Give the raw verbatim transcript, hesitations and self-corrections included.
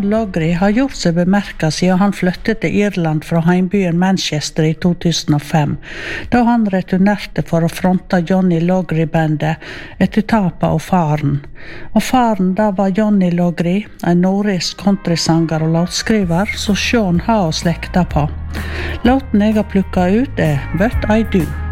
Sean Logri har gjort seg bemerket siden han flyttet til Irland fra heimbyen Manchester i to tusen og fem, da han returnerte for å fronte Johnny Logri-bandet etter tapet av faren. Og faren da var Johnny Logri, en nordisk countrysanger og låtskriver, så Sean har å slekta på. Låten jeg har plukket ut er But I Do.